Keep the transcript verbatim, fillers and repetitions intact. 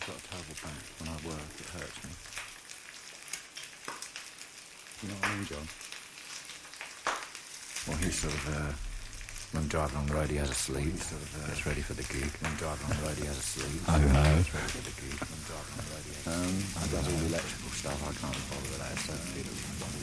I've got a terrible back. When I work, it hurts me. You know what I mean, John? Well, he's sort of, uh, when driving on the road, he has a sleep. Sort of, uh, gets ready for the gig. When driving on the road, he has a sleep. Oh, no. Gets ready for the